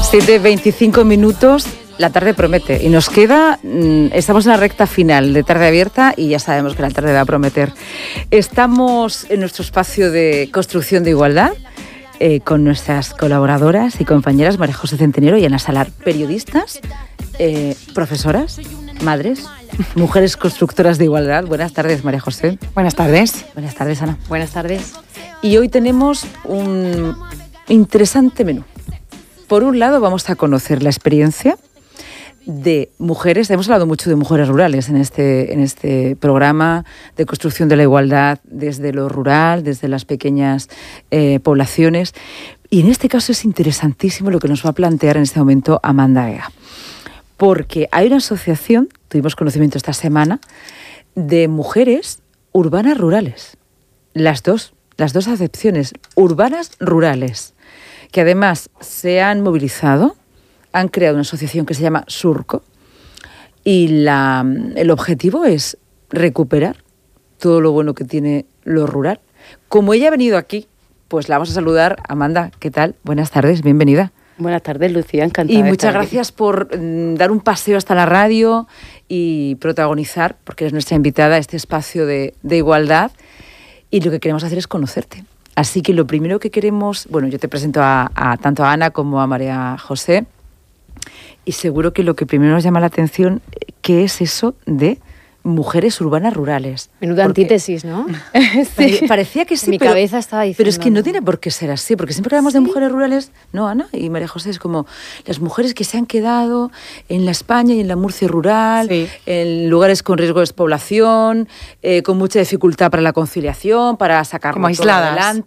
7:25, la tarde promete y nos queda, estamos en la recta final de Tarde Abierta y ya sabemos que la tarde va a prometer. Estamos en nuestro espacio de construcción de igualdad con nuestras colaboradoras y compañeras María José Centenero y Ana Salar, periodistas, profesoras, madres, mujeres constructoras de igualdad. Buenas tardes, María José. Buenas tardes. Buenas tardes, Ana. Buenas tardes. Y hoy tenemos un interesante menú. Por un lado, vamos a conocer la experiencia de mujeres. Hemos hablado mucho de mujeres rurales en este programa de construcción de la igualdad desde lo rural, desde las pequeñas poblaciones. Y en este caso es interesantísimo lo que nos va a plantear en este momento Amanda Ega. Porque hay una asociación, tuvimos conocimiento esta semana, de mujeres urbanas rurales. Las dos acepciones, urbanas rurales, que además se han movilizado, han creado una asociación que se llama Surco y el objetivo es recuperar todo lo bueno que tiene lo rural. Como ella ha venido aquí, pues la vamos a saludar. Amanda, ¿qué tal? Buenas tardes, bienvenida. Buenas tardes, Lucía, encantada. Y muchas gracias por dar un paseo hasta la radio y protagonizar, porque eres nuestra invitada, este espacio de igualdad. Y lo que queremos hacer es conocerte. Así que lo primero que queremos, bueno, yo te presento tanto a Ana como a María José, y seguro que lo que primero nos llama la atención, ¿qué es eso de mujeres urbanas rurales? Menuda antítesis, ¿no? Sí. Parecía que sí, Mi cabeza estaba diciendo... Pero es que no tiene por qué ser así, porque siempre que hablamos de mujeres rurales, no, Ana y María José, es como las mujeres que se han quedado en la España y en la Murcia rural, en lugares con riesgo de despoblación, con mucha dificultad para la conciliación, para sacar como aisladas. Adelante.